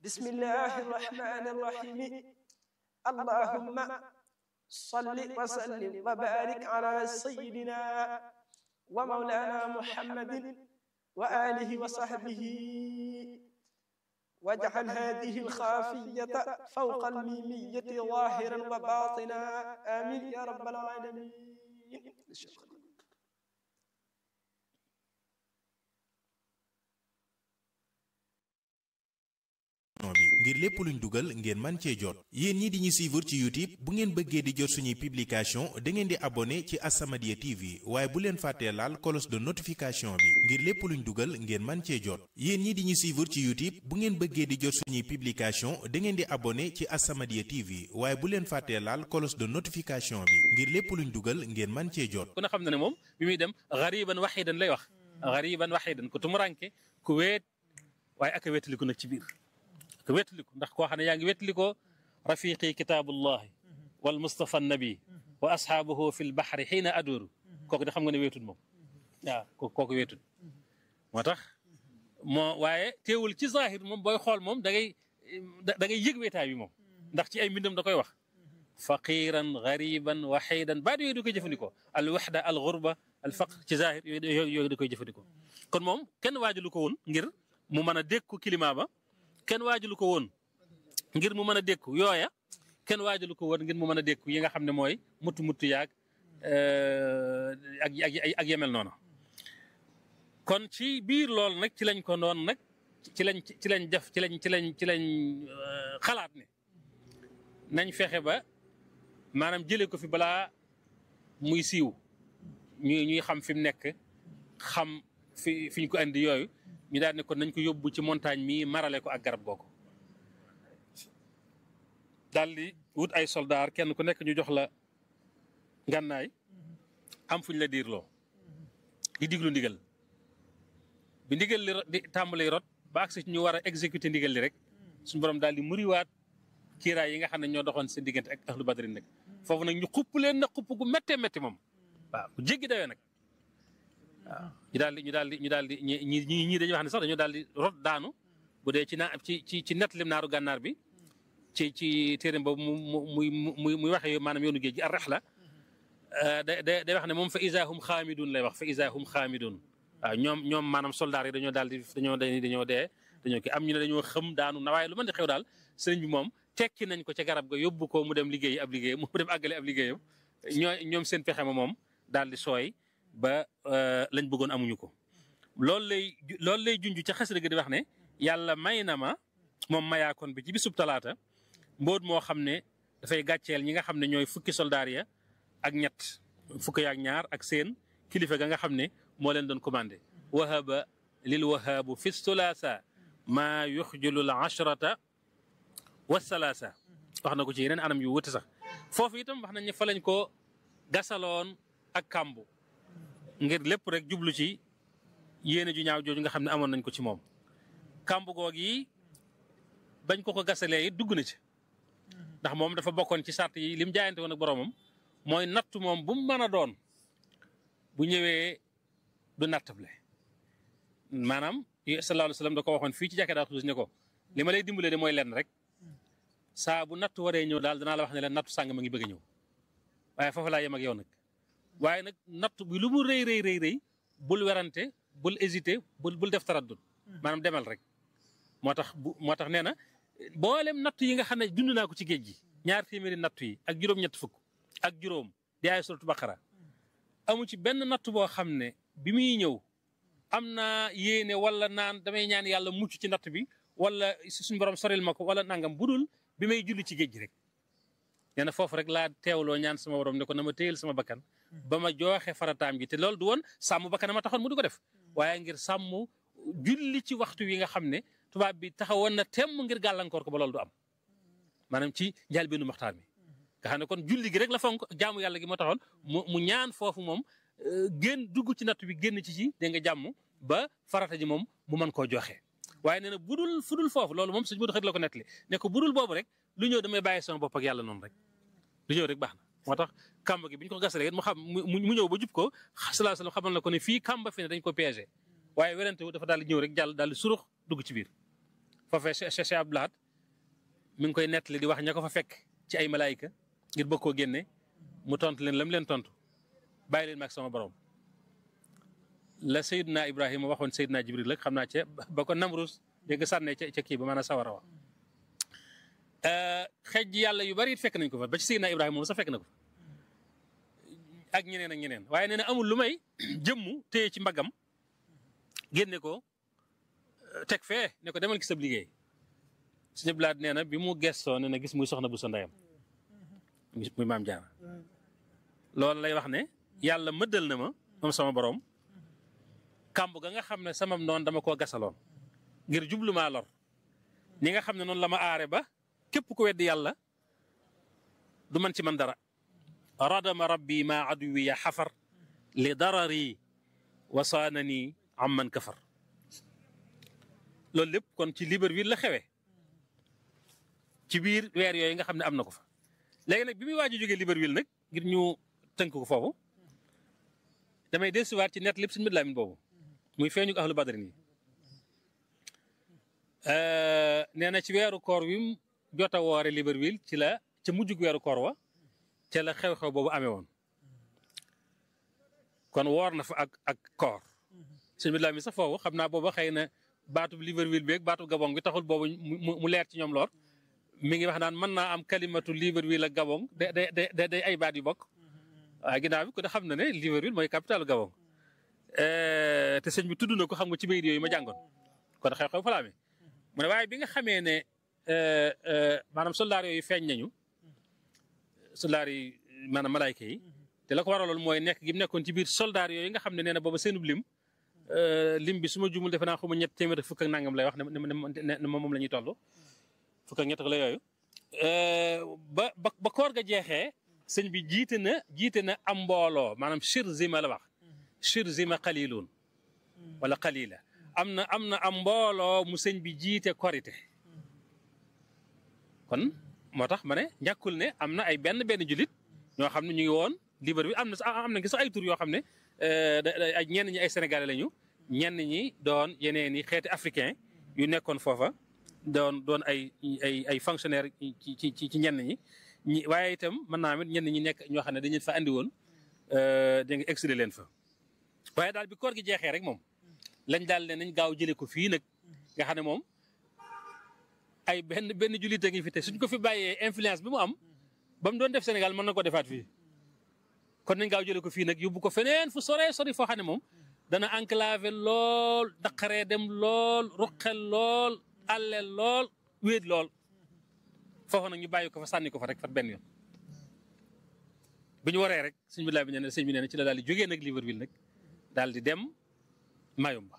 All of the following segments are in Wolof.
بسم الله الرحمن الرحيم اللهم صل وسلم وبارك على سيدنا ومولانا محمد وآله وصحبه واجعل هذه الخافية فوق الميمية ظاهرا وباطنا آمين يا رب العالمين. ngir lépp luñ dugal ngeen man cee jot yéen ñi di ñu suivre ci YouTube bu ngeen bëggee di jot suñuy publication da ngeen di abonné ci As-Samadiyya TV waaye bu leen fàttee laal cloche de notification bi ngir lépp luñ dugal ngeen man cee jot yéen ñi di ñu suivre ci YouTube bu ngeen bëggee di jot suñuy publication da ngeen di abonné ci As-Samadiyya TV waaye bu leen fàttee laal cloche de notification bi ngir lépp luñ dugal ngeen man cee jot. ku ne xam na ne moom bi muy dem gariban waxidan lay wax gariban waxidan ku tumuranke ku weet waaye ak a wéetaliku nag ci biir. ko wétliko ndax koo xam ne yaa ngi wétliko rafiqi kitaabullahi wal mustafa nabi wa ashaabuhu fi lbahri xiina adooru kooku de xam nga ne wéetul moom waaw kooku wéetul moo tax moo waaye teewul ci zahir moom booy xool moom da ngay yëg wéetaay bi moom ndax ci ay mbindam da koy wax faqiran gariban waxidan baat yooyu da koy jëfandikoo al waxda al gurba al faqr ci zahir yooyu da koy jëfandikoo kon moom kenn waajalu ko woon ngir mu mën a dékku climat ba kenn waajalu ko woon ngir mu mën a dékku yooya kenn waajalu ko woon ngir mu mën a dékku yi nga xam ne mooy mutu yaag ak yemel noonu kon ci biir loolu nag ci lañ ko noonu nag ci lañ def ci lañ xalaat ne nañ fexe ba maanaam jëlee ko fi balaa muy siiw ñuy xam fi mu nekk xam fi ñu ko andi yooyu ñu daal ne kon nañ ko yóbbu ci montagne mi marale ko ak garab googu daal di wut ay soldaar kenn ku nekk ñu jox la ngànnaay am fuñ la diirloo di diglu ndigal bi ndigal li di tàmbali rot ba agsi ñu war a exécuter ndigal li rek suñu borom daal di muriwaat kiiraay yi nga xam ne ñoo doxoon seen diggante ak ahlu badrin nag foofu nag ñu xupp leen na xupp gu méttee métti moom waaw bu jéggi dayoo nag waaw ñu daal di ñii dañuy wax ne sax dañoo daal di rot daanu bu dee ci net lim naaru gànnaar bi ci téere boobu muy waxee maanaam yoonu géej gi ar-rihla day wax ne moom fa iza hum xaamidun lay wax fa iza hum xaamidun waaw ñoom maanaam soldaar yi dañoo dee dañoo kii am ñu ne dañoo xëm daanu na waaye lu mën di xew daal sëriñ bi moom tekki nañ ko ca garab ga yóbbu ko mu dem liggéeyi ab liggéeyam mu dem àggale ab liggéeyam ñoom seen pexe ma moom daal di sooy ba lañ bëggoon amuñu ko loolu lay junj ca xasida gi di wax ne yàlla may na ma moom mayaakoon bi ci bisub talaata mbóot moo xam ne dafay gàcceel ñi nga xam ne ñooy fukki soldaar ya ak ñett fukki yaak ñaar ak seen kilifa ga nga xam ne moo leen doon commandé wahaba lil wahabu fi sulaasa maa yuxjilu l ashrata wa salaasa wax na ko ci yeneen anam yu wuti sax foofu itam wax nañ ne fa lañ ko gasaloon ak kàmbu ngir lépp rek jublu ci yéene ju ñaaw jooju nga xam ne amoon nañ ko ci moom kàmb goog yi bañ ko gasalee it dugg na ci ndax moom dafa bokkoon ci sart yi lim jaayante woon ak boromam mooy nattu moom bu mu mën a doon bu ñëwee du nattable maanaam sallallahu alayhi wa sallam da ko waxoon fii ci jàkkee daa xuus ne ko li ma lay dimbalee de mooy lenn rek saa bu nattu waree ñëw daal danaa la wax ne leen nattu sàng ma ngi bëgg a ñëw waaye foofu laa yem ak yow nag waaye nag natt bi lu mu rëy bul werante bul hésité bul def taraddud maanaam demal rek moo tax nee na boolem nattu yi nga xam ne dund naa ko ci géej gi 200 nattu yi ak juróom-ñett fukk ak juróom di ay suratu baqara amu ci benn nattu boo xam ne bi muy ñëw am naa yéene wala naan damay ñaan yàlla mucc ci natt bi wala suñu borom soril ma ko wala nangam budul bi may julli ci géej gi rek nee na foofu rek laa teewloo ñaan sama borom ne ko na ma téyel sama bakkan ba ma jooxe farataam gi te loolu du woon sàmm bakkanam a taxoon mu di ko def waaye ngir sàmm julli ci waxtu wi nga xam ne tubaab bi taxawoon na temm ngir gàllankoor ko ba loolu du am maanaam ci njëlbéenu maxtaar mi nga xam ne kon julli gi rek la fonk jaamu yàlla gi moo taxoon mu ñaan foofu moom génn dugg ci natt bi génn ci dégg nga jàmm ba farata ji moom mu mën koo joxe waaye nee na fudul foofu loolu moom suñ bu xëy la ko nettali ne ko budul boobu rek lu ñëw damay bàyyi sama bopp ak yàlla noonu rek lu ñëw rek baax na moo tax kàmb gi bi ñu ko gasalee mu xam mu ñëw ba jub ko sallallahu alayhi wasallam xamal na ko ne fii kàmba fi ne dañ ko piégé waaye werante wu dafa daal di ñëw rek jàll daal di surux dugg ci biir foofee Cheikh Abdou Lahad mi ngi koy nettali di wax ña ko fa fekk ci ay malaayika ngir bëgg koo génne mu tontu leen lam leen tontu bàyyi leen ma ak sama borom la Seydina Ibrahima waxoon Seydina Jibril rek xam naa ca ba ko Namrus dégg sànnee ca kii ba maanaam sawara wa xej yàlla yu bari it fekk nañ ko fa ba ci Seydina Ibrahima moom sax fekk na ko fa ak ñeneen ak ñeneen waaye nee na amul lu may jëmmu téye ci mbaggam génne ko teg fee ne ko demal ki sab liggéey Sëñ Blaat nee na bi mu gestoo nee na gis muy soxna bu sa ndeyam muy maam Jaara loolu lay wax ne yàlla mëddal na ma moom sama borom kàmb ga nga xam ne samam noonu dama koo gasaloon ngir jublumaa lor ñi nga xam ne noonu la ma aare ba képp ku weddi yàlla du man ci man dara radama rabbi ma aduwiya xafar li darari wasaanani am man kafar loolu lépp kon ci Libreville la xewee ci biir weer yooyu nga xam ne am na ko fa léegi nag bi muy waaj a jógee Libreville nag ngir ñu tënk ko foofu damay desuwaat ci net lépp suñu mbir laamin boobu muy feeñu ahlu badrin yi nee na ci weeru koor wi mu jot a woore Libreville ci la ca mujjug weeru koor wa ca la xew-xew boobu amee woon kon woor na fa ak koor suñu mbir laamin sax foofu xam naa booba xëy na baatub Libreville beeg baatub Gabon bi taxul boobu mu leer ci ñoom lool mi ngi wax naan mën naa am kalimatu Libreville ak Gabon day ay baat yu bokk waaye ginnaaw bi ku ne xam na ne Libreville mooy capitalu Gabon te sëñ bi tudd na ko xam nga ci bayit yooyu ma jàngoon kon xew-xew fa la amee mu ne waaye bi nga xamee ne maanaam soldaar yooyu feeñ nañu soldaar yi maanaam malaayka yi te la ko waraloon mooy nekk gi mu nekkoon ci biir soldaar yooyu nga xam ne nee na booba seenub lim bi su ma jumul defe naa xuma ñett téeméer ak fukk ak nangam lay wax ne moom la ñuy toll fukk ak ñett la yooyu ba koor ga jeexee sëñ bi jiite na am mbooloo maanaam shir zima la wax shir zima qalilun wala qalila am na am mbooloo mu sëñ bi jiite korite kon moo tax ma ne ñàkkul ne am na ay benn julit ñoo xam ne ñu ngi woon Libreville am na sax ay tur yoo xam ne ay ñenn ñi ay sénégalais lañu ñenn ñi doon yeneen i xeeti africain yu nekkoon foofa doon ay fonctionnaire ci ñenn ñi waaye itam mën naa amit ñenn ñi nekk ñoo xam ne dañu fa andi woon da nga exilé leen fa waaye daal bi koor gi jeexee rek moom lañ daal ne nañ gaaw jëlee ko fii nag nga xam ne moom ay benn jullit a ngi fi te suñ ko fi bàyyee influence bi mu am ba mu doon def Sénégal mën na ko defaat fii kon nañ gaaw jëlee ko fii nag yóbbu ko feneen fu sori foo xam ne moom dana enclavé lool daqaree dem lool ruqel lool allel lool wéet lool foofu nag ñu bàyyi ko fa sànni ko fa rek fat benn yoon bi ñu waree rek sëñ bi laa bi nee na ci la daal di jógee nag Libreville nag daal di dem Mayumba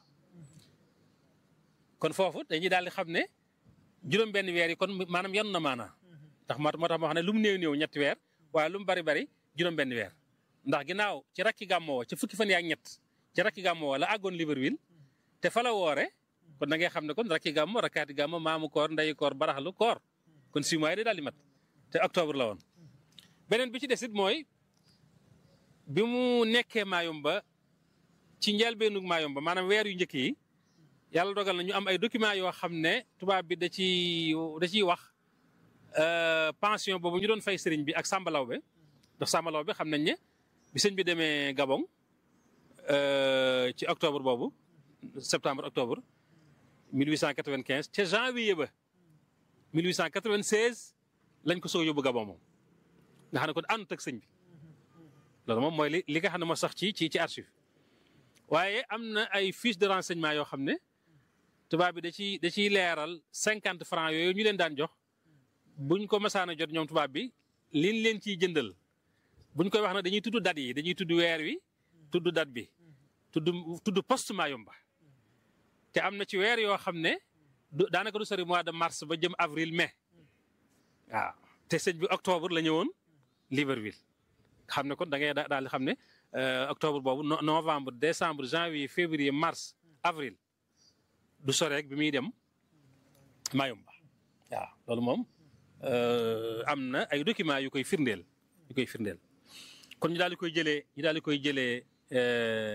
kon foofu dañuy daal di xam ne juróom benn weer yi kon maanaam yan na maanaa ndax moo tax ma wax ne lu mu néew ñetti weer waaye lu mu bari juróom benn weer ndax ginnaaw ci rakki gàmmoo ci fukki fan yaa ñett ci rakki gàmmoo la àggoon Libreville te fa la woore kon da ngay xam ne kon rakki gàmmo rakkaati gàmmo maamu koor ndeyu koor baraxlu koor kon 6 mois yi day daal di mat te octobre la woon beneen bi ci desit mooy bi mu nekkee Mayumba ci njëlbéenu Mayumba maanaam weer yu njëkk yi yàlla dogal na ñu am ay documents yoo xam ne tubaab bi da ciy wax pension boobu ñu doon fay sëriñ bi ak Samba Lawbe ndax Samba Lawbe xam nañ ne bi sëñ bi demee Gabon ci octobre boobu septembre octobre 1895 ca janvier ba 1896 lañ ko soog a yóbbu Gabon moom nga xam ne kon àndut ak sëñ bi loolu moom mooy li nga xam ne moo sax ci archive waaye am na ay fiche de renseignement yoo xam ne tubaab bi da ciy leeral 50 francs yooyu ñu leen daan jox buñ ko masaan a jot ñoom tubaab bi liñ leen ciy jëndal buñ koy wax nag dañuy tudd date yi dañuy tudd weer wi tudd date bi tudd poste Mayumba te am na ci weer yoo xam ne daanaka du sori mois de mars ba jëm avril mai waaw te sëñ bi octobre la ñëwoon Libreville xam ne kon da ngay daal di xam ne octobre boobu novembre décembre janvier février mars avril du sori rek bi muy dem Mayumba waaw loolu moom am na ay documents yu koy firndeel kon ñu daal di koy jëlee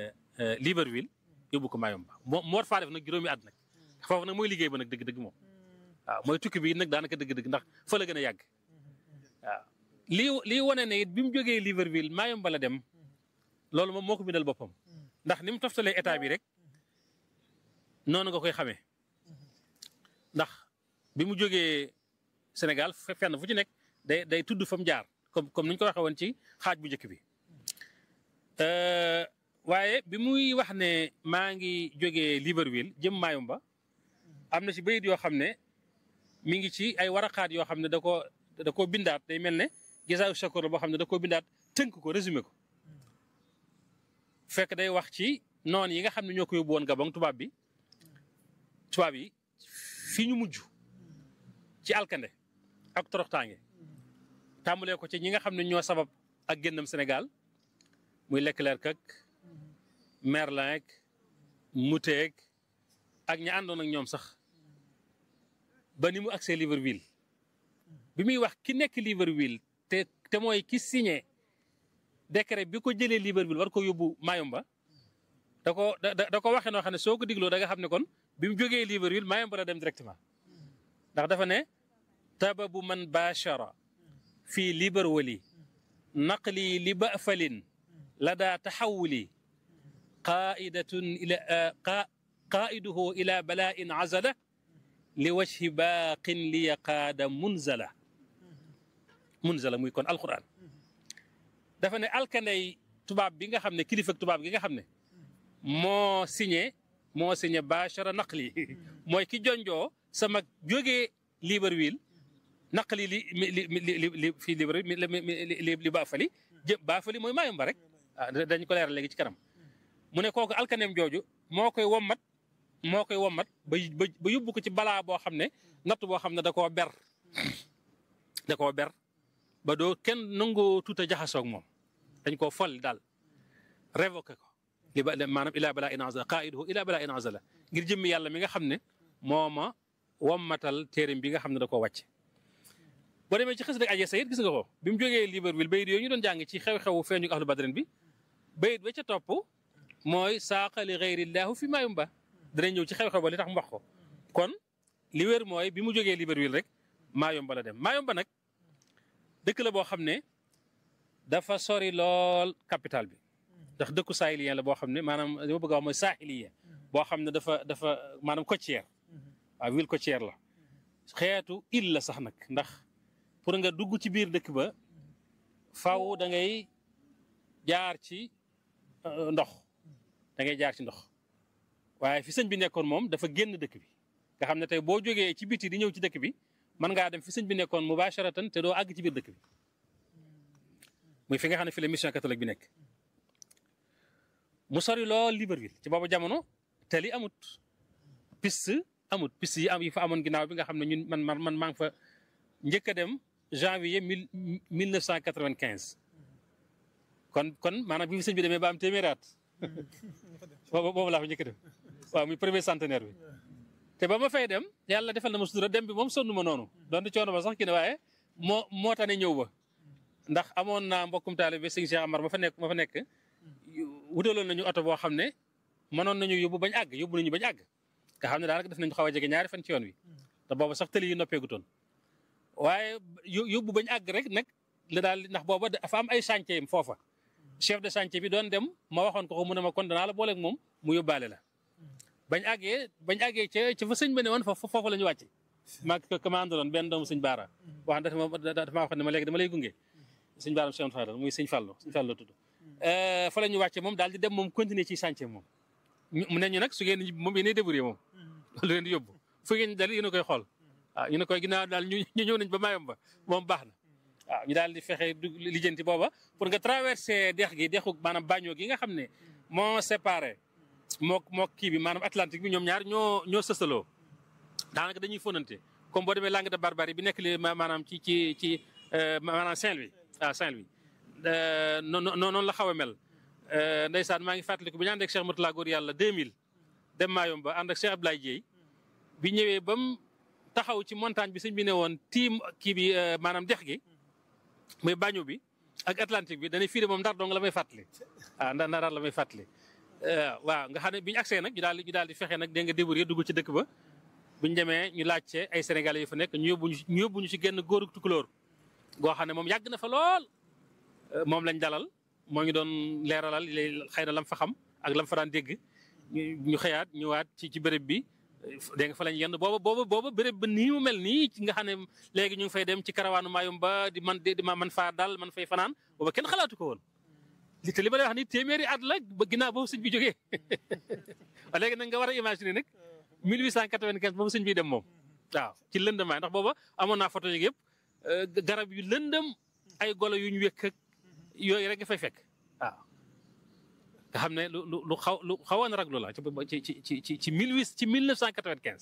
Libreville yóbbu ko Mayumba moo faa def nag juróomi at nag foofu nag mooy liggéey ba nag dëgg-dëgg moom waaw mooy tukki bi nag daanaka dëgg-dëgg ndax fa la gën a yàgg waaw lii wane ne it bi mu jógee Libreville Mayumba la dem loolu moom moo ko bindal boppam ndax ni mu toftalee état bi rek noonu nga koy xamee ndax bi mu jógee Sénégal fenn fu ci nekk day tudd fa mu jaar comme ni ñu ko waxee woon ci xaaj bu njëkk bi waaye bi muy wax ne maa ngi jógee Libreville jëm Mayumba am na ci bayit yoo xam ne mi ngi ci ay waraqaat yoo xam ne da koo bindaat day mel ne gisaaw shakur la boo xam ne da koo bindaat tënk ko résumé ko fekk day wax ci noon yi nga xam ne ñoo ko yóbbu woon Gabon tubaab yi fi ñu mujj ci alkande ak toroxtaange tàmbalee ko ci ñi nga xam ne ñoo sabab ak génnam Sénégal muy Leclerc ak Merlin ak Moutet ak ña àndoon ak ñoom sax ba ni mu agsee Libreville bi muy wax ki nekk Libreville te mooy ki signé décret bi ko jëlee Libreville war ko yóbbu Mayumba da ko waxee noo xam ne soo ko digloo da nga xam ne kon bi mu jógee Libreville Mayumba la dem directement ndax dafa ne tababu man bachara fii Libreville naqli li bafalin la daa taxawuli qaiduhu ila bala'in azala li wajhi baaqin li yaqaada munzala muy kon alquran dafa ne alkanday tubaab bi nga xam ne kilifa tubaab gi nga xam ne moo signé bachara naqli mooy ki jonjoo sama jógee Libreville naqli li fii Libreville li baafali mooy Mayumba rek dañ ko leeral léegi ci kanam mu ne kooku alkaneem jooju moo koy wommat ba yóbbu ko ci balaa boo xam ne natt boo xam ne da koo ber ba doo kenn nangoo tuuta jaxasoog moom dañ koo folli daal révoqué ko maanaam ila bala in azala qaiduhu ila bala in azala ngir jëmmi yàlla mi nga xam ne moo ma wommatal téeréem bi nga xam ne da koo wàcc boo demee ci xës rek aje sayit gis nga ko bi mu jógee Libreville bayit yooyu ñu doon jàng ci xew-xewu feeñu ahlu badrin bi bayit ba ca topp mooy saaqa li gayrillahu fi Mayumba danañ ñëw ci xew-xew ba li tax mu wax ko kon li wér mooy bi mu jógee Libreville rek Mayumba la dem Mayumba nag dëkk la boo xam ne dafa sori lool capital bi ndax dëkku sahilien la boo xam ne maanaam li ma bëgg a wax mooy sahilien boo xam ne dafa maanaam côtière waaw ville côtière la xeetu île la sax nag ndax pour nga dugg ci biir dëkk ba faw da ngay jaar ci ndox waaye fi sëñ bi nekkoon moom dafa génn dëkk bi nga xam ne tey boo jógee ci biti di ñëw ci dëkk bi mën ngaa dem fi sëñ bi nekkoon mubasharatan te doo àgg ci biir dëkk bi muy fi nga xam ne fi la mission catholique bi nekk mu sori lool Libreville ci boobu jamono tali amut piste yi fa amoon ginnaaw bi nga xam ne ñun man maa ngi fa njëkk a dem janvier 1995 kon maanaam bi fi sëñ bi demee ba am téeméeraat boobu laa fa njëkk a dem waaw muy premier centenaire bi te ba ma fay dem yàlla defal na ma sutura dem bi moom sonn ma noonu doonte coono ba sax kii ne waaye moo tane ñëw ba ndax amoon naa mbokkum taalibe sëñ Cheikh Amar ma fa nekk wutaloon nañu oto boo xam ne mënoon nañu yóbbu bañ àgg nga xam ne daanaka def nañu xaw a jege ñaari fan ci yoon wi te booba sax tëli yi noppeegutoon waaye yóbbu bañ àgg rek nag la daal ndax booba dafa am ay chantier foofa chef de chantier bi doon dem ma waxoon ko mu ne ma kon danaa la booleeg moom mu yóbbaale la bañ àggee ca fa sëñ ba ne woon foofu la ñu wàcc maa ko ma àndaloon benn doomu sëñ Baara wax dafa maa wax ne ma léegi dama lay gunge sëñ Baara Cheikh Fadal muy sëñ Fallu la tudd fa la ñu wàcce moom daal di dem moom continuer ci chantier moom mu ne ñu nag su ngeen moom yéenay débrouiller moom lu leen di yóbbu fu ngeen dal yéen a koy xool waaw ñu ne koy ginnaaw daal ñu ñëw nañ ba Mayumba moom baax na waaw ñu daal di fexe lijjanti booba pour nga traverser dexu maanaam bañoo gi nga xam ne moo séparé moo kii bi maanaam Atlantique bi ñoom ñaar ñoo sësaloo daanaka dañuy fonante comme boo demee Langue de Barbarie bi nekk li maanaam ci maanaam Saint-Louis noonu la xaw a mel ndeysaan maa ngi fàttaliku bi ñu ànd ak Cheikh Moutala Góor yàlla 2000 dem Mayumba ànd ak Cheikh Abdoulaye Dieye bi ñëwee ba mu taxaw ci montagne bi sëñ bi ne woon tiim kii bi maanaam dex gi muy bañu bi ak Atlantique bi dañuy fii de moom ndar dong la may fàttali ndar la may fàttali waaw nga xam ne bi ñu agsee nag ñu daal di fexe nag dégg nga débrouiller dugg ci dëkk ba biñu demee ñu laajte ay sénégalais yu fa nekk ñu yóbbu ñu ci genn góoru tukulóor goo xam ne moom yàgg na fa lool moom lañ dalal moo ngi doon leeralal xëy na lam fa xam ak lam fa daan dégg ñu xëyaat ñëwaat ci béréb bi dégg nga fa lañ yenn booba béréb ba nii mu mel nii nga xam ne léegi ñu ngi fay dem ci karawaanu Mayumba di man faa dal man fay fanaan booba kenn xalaatu ko woon te li ma lay wax ni téeméeri at la ba ginnaaw boobu sëñ bi jógee léegi nag nga war a imaginer nag 1895 boobu sëñ bi dem moom waaw ci lëndamaay ndax booba amoon naa photo yi yëpp garab yu lëndëm ay golo yu ñu wékk ak yooyu rek nga fay fekk waaw nga xam ne lu xawoon raglu la ci 1995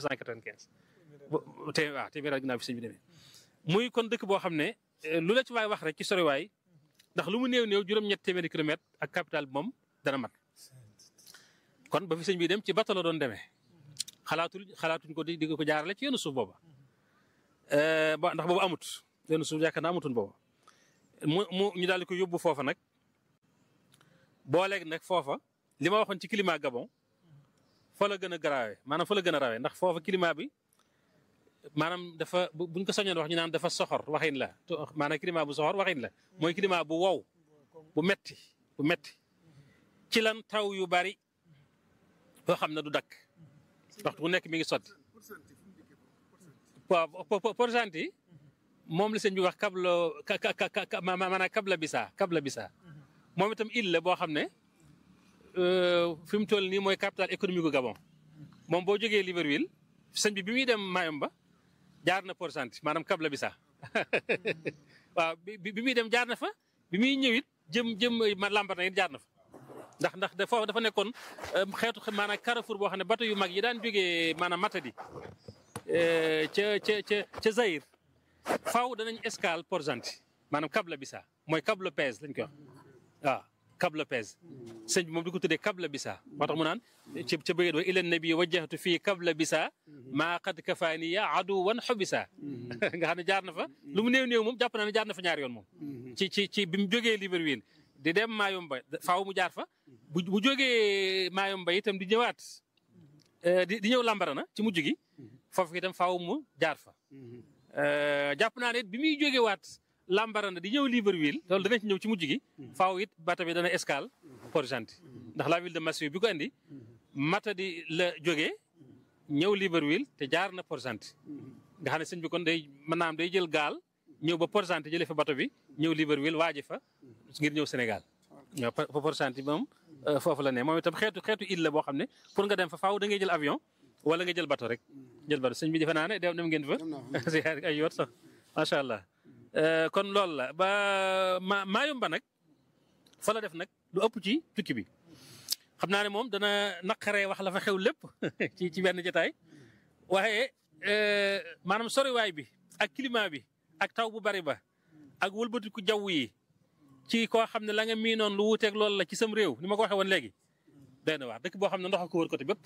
waaw téeméer at ginnaaw bi sëñ bi demee muy kon dëkk boo xam ne lu la ci waay wax rek ci soriwaay ndax lu mu néew juróom-ñett téeméeri kilomètre ak capital bi moom dana mat kon ba fi sëñ bi dem ci bato la doon demee xalaatuñ ko di ko jaarale ci yoonu suuf booba ndax boobu amut yoonu suuf yaakaar naa amutoon booba ñu daal di ko yóbbu foofa nag booleeg nag foofa li ma waxoon ci climat Gabon fa la gën a garaawee maanaam fa la gën a rawee ndax foofa climat bi maanaam dafa buñ ko sañoon wax ñu naan dafa soxor waxin la maanaam climat bu soxor waxin la mooy climat bu wow bu metti ci lan taw yu bari yoo xam ne du dakk waxtu bu nekk mi ngi sotti waaw pourcent yi moom la sëñ bi wax maanaam Kabla Bisa moom itam île la boo xam ne fi mu toll nii mooy capitale économique gu Gabon moom boo jógee Libreville sëñ bi muy dem Mayumba jaar na pourcent maanaam Kabla Bisa waaw bi muy dem jaar na fa bi muy ñëwit jëm Lambaréné it jaar na fa ndax dafa nekkoon xeetu maanaam carrefour boo xam ne bateau yu mag yi daan jógee maanaam Matadi ca Zaïre faaw danañ escale Port-Gentil maanaam Cap Lopez mooy Cap Lopez lañ koy wax waaw Cap Lopez sëñ bi moom di ko tuddee Cap Lopez moo tax mu naan ca bëgget wa ilan nabi wajjahtu fii Cap Lopez maa qad kafaaniya aduwan xobisa nga xam ne jaar na fa lu mu néew moom jàpp naa ne jaar na fa ñaari yoon moom ci bi mu jógee Libreville di dem Mayumba faaw mu jaar fa bu jógee Mayumba itam di ñëwaat di ñëw Lambaréné ci mujj gi foofu itam faaw mu jaar fa jàpp naa ne bi muy jógewaat Lambaréné di ñëw Libreville loolu danañ ci ñëw ci mujj gi faaw it bateau bi dana escale Port-Gentil ndax la ville de Massieu bi ko andi Matadi la jógee ñëw Libreville te jaar na Port-Gentil nga xam ne sëñ bi kon day mën naa am day jël gaal ñëw ba Port-Gentil jëlee fa bateau bi ñëw Libreville waaje fa ngir ñëw Sénégal ñëw Port-Gentil moom foofu la ne moom itam xeetu île la boo xam ne pour nga dem fa faaw da ngay jël avion wala nga jël bateau rek jël bateau sëñ bi defe naa ne dem ngeen fa ay yoot sax macha allah kon loolu la ba Mayumba nag fa la def nag lu ëpp ci tukki bi xam naa ne moom dana naqaree wax la fa xew lépp ci benn jotaay waaye maanaam soriwaay bi ak climat bi ak taw bu bari ba ak wëlbatiku jaww yi ci koo xam ne la nga miinoon lu wuuteeg loolu la ci sam réew ni ma ko waxee woon léegi day na waar dëkk boo xam ne ndox a ko wër côté bépp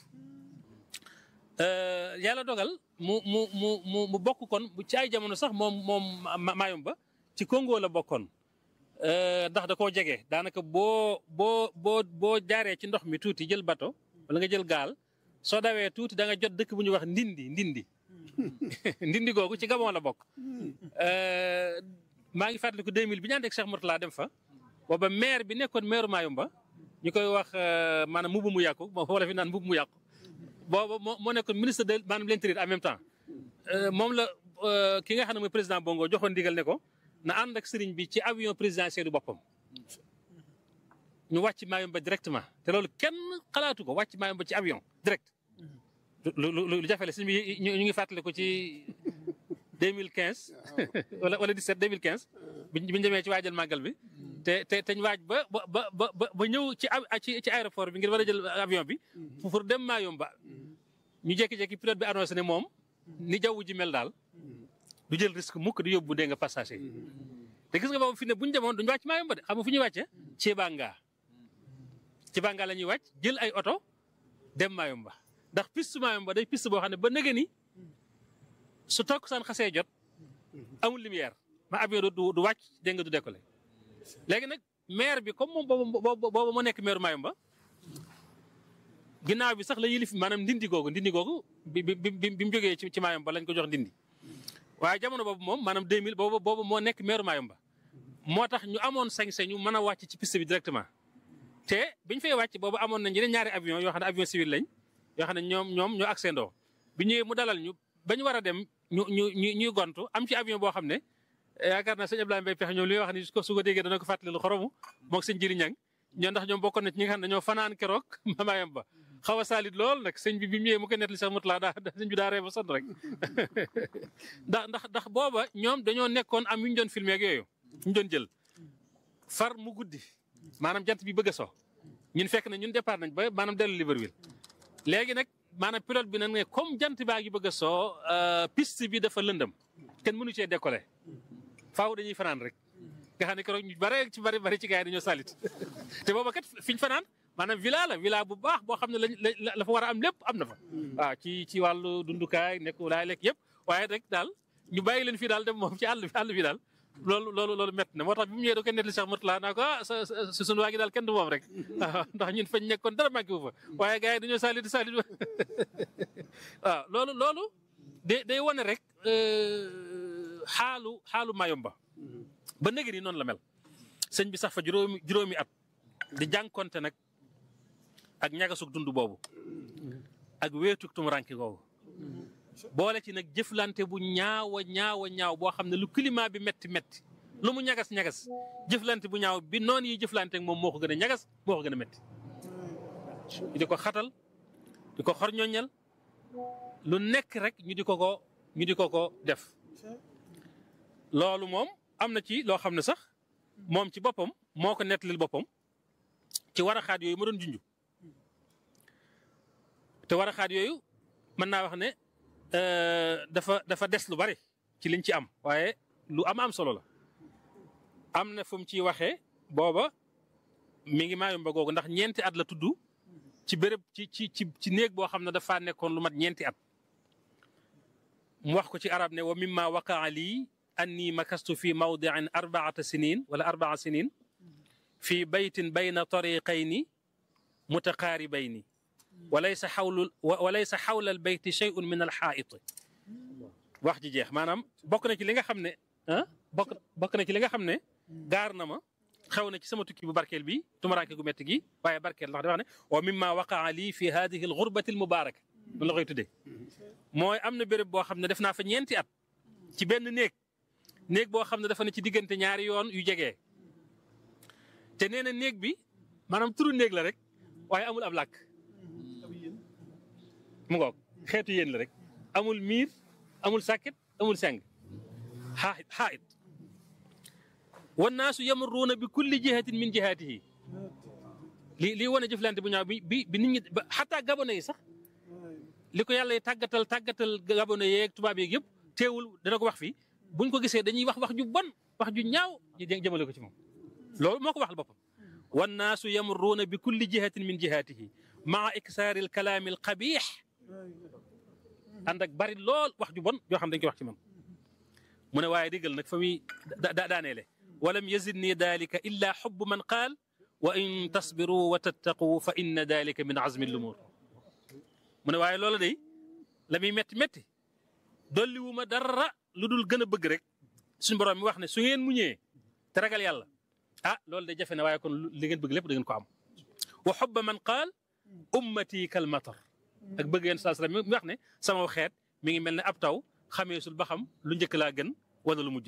yàlla dogal mu bokk kon ci ay jamono sax moom Mayumba ci Congo la bokkoon ndax da koo jege daanaka boo jaaree ci ndox mi tuuti jël bateau wala nga jël gaal soo dawee tuuti da nga jot dëkk bu ñuy wax ndindi ndindi googu ci Gabon la bokk. maa ngi fàttaliku 2000 bi ñu ànd ak Cheikh Mourtala dem fa booba maire bi nekkoon maire Mayumba ñu koy wax maanaam mbubu mu yàqu wala fi naan mbubu mu yàqu. booba moo nekkoon ministre de maanaam l'intérieur en même temps moom la ki nga xam ne mooy président Bongo joxoon ndigal ne ko na ànd ak sëriñ bi ci avion présidentiel du boppam ñu wàcc Mayumba directement te loolu kenn xalaatu ko wàcc Mayumba ci avion direct lu jafe la sëriñ bi ñu ngi fàttali ko ci 2015 wala 17 2015 biñu demee ci waajal màggal bi te ñu waaj ba ñëw ci aéroport bi ngir war a jël avion bi pour dem Mayumba ñu jékki-jékki pilote bi annoncé ne moom ni jaww ji mel daal du jël risque mukk di yóbbu dégg nga passager te gis nga boobu fi ne bu ñu demoon duñu wàcc Mayumba de xam nga fu ñuy wàcce Cibanga la ñuy wàcc jël ay oto dem Mayumba ndax piste Mayumba day piste boo xam ne ba nëgë ni su takkusaan xasee jot amul lumière ma avion du wàcc dégg nga du décoller léegi nag maire bi comme moom boobu moo nekk maire Mayumba ginnaaw bi sax la yilif maanaam ndindi googu bi mu jógee ci Mayumba lañ ko jox ndindi waaye jamono boobu moom maanaam 2000 boobu moo nekk meeru Mayumba moo tax ñu amoon sañ-sañu mën a wàcc ci piste bi directement te biñ fay wàcc boobu amoon nañ yeneen ñaari avion yoo xam ne avion civil lañ yoo xam ne ñoom ñoo accédoo bi ñëwee mu dalal ñu bañ war a dem ñuy gontu am ci avion boo xam ne yaakaar naa sëñ Abdoulaye Mbaye Pexe ñoom li wax ni su ko déggee dana ko fàttali lu xoromu moog sëñ Jiri Ñang ñoo ndax ñoom bokkoon na ci ñi nga xam ne dañoo fanaan keroog Mayumba xaw a saalit lool nag sëñ bi mu ñëwee mu koy nettali sax mutulaa sëñ bi daa ree ba sonn rek ndax booba ñoom dañoo nekkoon am yu ñu doon filmé ak yooyu ñu doon jël far mu guddi maanaam jant bi bëgg a so ñun fekk na ñun départ nañ ba maanaam dellu Libreville léegi nag maanaam pilote bi nag ne comme jant baa ngi bëgg a soo piste bi dafa lëndëm kenn mënu cee décoller faaw dañuy fanaan rek nga xam ne keroog ñu bari ci gars yi dañoo salit te booba kat fi ñu fanaan maanaam villa bu baax boo xam ne la fa war a am lépp am na fa waaw ci wàllu dundukaay nekk laay lekk yëpp waaye rek daal ñu bàyyi leen fii daal dem moom ci àll bi daal loolu métti na moo tax bi mu ñëwee da koy nettali Cheikh Mourtala naa ko sunu waa gi daal kenn du moom rek waaw ndax ñun fañ nekkoon dara manqué wu fa waaye gars yi dañoo salit waaw loolu day wane rek xaalu Mayumba ba nëgë ni noonu la mel sëñ bi sax fa juróomi at di jànkonte nag ak ñagasug dund boobu ak weetuk tumuranke googu boole ci nag jëflante bu ñaaw boo xam ne lu climat bi metti lu mu ñagas jëflante bu ñaaw bi noonu yi jëflante ak moom moo ko gën a ñagas moo ko gën a metti di ko xatal di ko xorñoñal lu nekk rek ñu di ko def loolu moom am na ci loo xam ne sax moom ci boppam moo ko nettalil boppam ci waraxaat yooyu ma doon junj te waraxaat yooyu mën naa wax ne dafa des lu bari ci liñ ci am waaye lu am solo la am na fu mu ciy waxee booba mi ngi Mayumba googu ndax ñeenti at la tudd ci béréb ci néeg boo xam ne dafa nekkoon lu mat ñeenti at mu wax ko ci arab ne wa mimma waqaa lii anni makastu fi mawdiin 4 sinin wala 4 sinin fi baytin bayna tariqayni mutaqaaribayni walaysa xawla al bayti shay'un min al xaa'it wax ji jeex maanaam bokk na ci li nga xam ne bokk na ci li nga xam ne gaar na ma xew na ci sama tukki bu barkeel bi tumaraanke gu métti gi waaye barkeel ndax dafa wax ne wa mimma waqaa lii fi hadihi al gurbati al mubaraka mun la koy tuddee mooy am na béréb boo xam ne def naa fa ñeenti at ci benn néeg boo xam ne dafa ne ci diggante ñaari yoon yu jegee te nee na néeg bi maanaam turu néeg la rek waaye amul ab làkk mu ngoog xeetu yéen la rek amul miir amul sàkket amul seng xaait wannaasu yamurruuna bi kulli jihatin min jihatihi lii wane jëflante bu ñaaw bi nit ñi xataa gabone yi sax li ko yàlla tàggatal gabone yeeg tubaab yeeg yëpp teewul dana ko wax fii buñ ko gisee dañuy wax ju bon wax ju ñaaw jëmale ko ci moom loolu moo ko waxal boppam wannaasu yamurruuna bi kulli jihatin min jihatihi maa iksaari al kalaami al qabiix ànd ak bari lool wax ju bon yoo xam dañ koy wax ci moom mu ne waaye déggal nag fa muy daaneele walam yazidni dalika illa xubbu man qaal wa in tasbiru wa tattaqu fa inna dalika min azmi lumuur mu ne waaye loola day la muy métti dolli wu ma dara lu dul gën a bëgg rek suñu borom mi wax ne su ngeen muñee te ragal yàlla loolu day jafe ne waaye kon li ngeen bëgg lépp da ngeen ko am wa xubba man qaal ummati kal matar ak bëgg yéen saa salaam mi wax ne sama xeet mi ngi mel ne ab taw xameesul ba xam lu njëkk laa gën wala lu mujj